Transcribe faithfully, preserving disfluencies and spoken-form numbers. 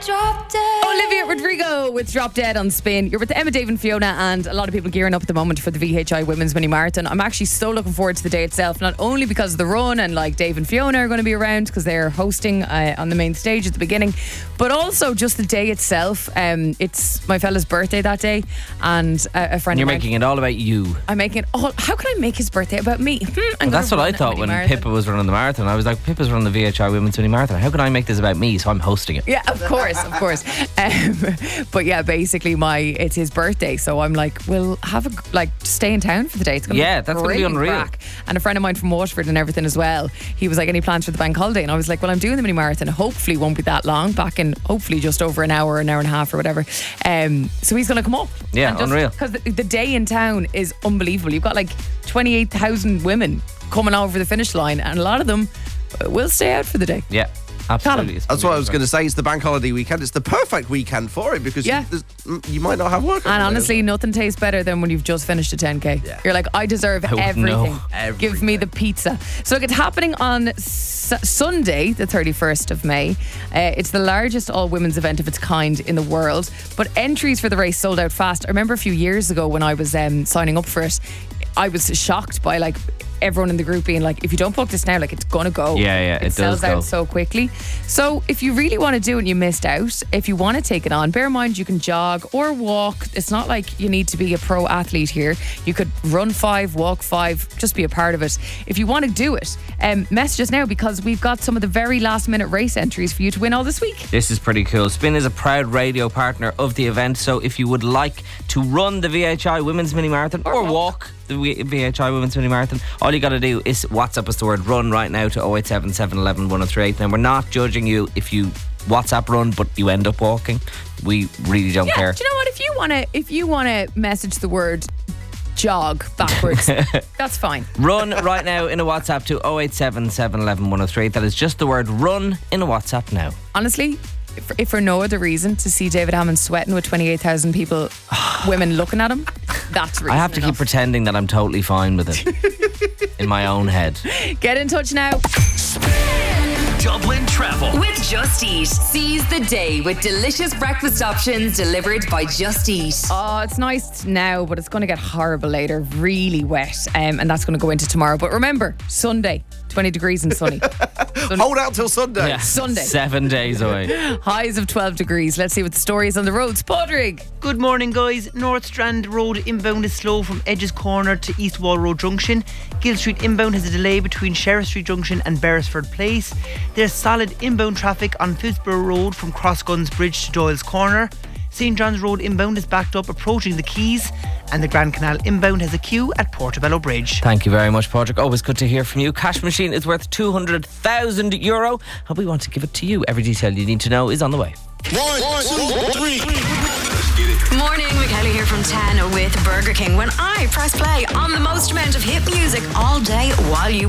Drop Dead. Olivia Rodrigo with Drop Dead on Spin. You're with Emma, Dave and Fiona, and a lot of people gearing up at the moment for the V H I Women's Mini Marathon. I'm actually so looking forward to the day itself, not only because of the run and like Dave and Fiona are going to be around because they're hosting uh, on the main stage at the beginning, but also just the day itself. Um, it's my fella's birthday that day, and a, a friend You're of mine, making it all about you. I'm making it all. How can I make his birthday about me? Hmm, Well, that's what I thought when marathon. Pippa was running the marathon. I was like, Pippa's running the V H I Women's Mini Marathon. How can I make this about me? So I'm hosting it. Yeah, of course, of course. Um, but yeah, basically, my it's his birthday, so I'm like, we'll have a like stay in town for the day. It's gonna Yeah, be that's gonna be brilliant unreal. crack. And a friend of mine from Waterford and everything as well. He was like, any plans for the bank holiday? And I was like, well, I'm doing the mini marathon. Hopefully, it won't be that long. Back in hopefully just over an hour, an hour and a half, or whatever. Um, so he's gonna come up. Yeah, unreal. Because the, the day in town is unbelievable. You've got like twenty-eight thousand women coming over the finish line, and a lot of them will stay out for the day. Yeah. Absolutely. It's That's what I was going to say. It's the bank holiday weekend. It's the perfect weekend for it because Yeah. you, there's- you might not have work. And honestly, nothing tastes better than when you've just finished a ten K. Yeah. You're like, I deserve Oh, everything. no. Give me the pizza. So look, it's happening on S- Sunday, the thirty-first of May. Uh, it's the largest all-women's event of its kind in the world. But entries for the race sold out fast. I remember a few years ago when I was um, signing up for it, I was shocked by like everyone in the group being like, if you don't book this now, like it's gonna go. Yeah, yeah, it does sells go. out so quickly. So if you really want to do it and you missed out, if you want to take it on, bear in mind you can jog or walk. It's not like you need to be a pro athlete here. You could run five, walk five, just be a part of it. If you want to do it, um, message us now because we've got some of the very last minute race entries for you to win all this week. This is pretty cool. Spin is a proud radio partner of the event, so if you would like to run the V H I Women's Mini Marathon or walk the V H I Women's Mini Marathon, all you got to do is WhatsApp us the word run right now to oh eight seven seven one one one oh three eight. Now, we're not judging you if you WhatsApp run but you end up walking. We really don't Yeah, care. do you know what? If you want to, if you want to message the word jog backwards, that's fine. Run right now in a WhatsApp to oh eight seven seven one one one oh three eight. That is just the word run in a WhatsApp now. Honestly, if, if for no other reason to see David Hammond sweating with twenty-eight thousand people, women looking at him, that's reason I have to enough. keep pretending that I'm totally fine with it in my own head. Get in touch now. Dublin Travel. With Just Eat. Seize the day with delicious breakfast options delivered by Just Eat. Oh, it's nice now, but it's going to get horrible later. Really wet. Um, and that's going to go into tomorrow. But remember, Sunday, twenty degrees and sunny. Hold out till Sunday. Yeah. Sunday. Seven days away. Highs of twelve degrees. Let's see what the story is on the roads. Podrick. Good morning, guys. North Strand Road inbound is slow from Edges Corner to East Wall Road Junction. Gill Street inbound has a delay between Sheriff Street Junction and Beresford Place. There's solid inbound traffic on Phibsborough Road from Crossguns Bridge to Doyle's Corner. Saint John's Road inbound is backed up approaching the Quays, and the Grand Canal inbound has a queue at Portobello Bridge. Thank you very much, Patrick. Always good to hear from you. Cash Machine is worth two hundred thousand euro, and we want to give it to you. Every detail you need to know is on the way. One, one, two, three. Let's get it. Morning, McKelly here from ten with Burger King. When I press play on the most amount of hit music all day while you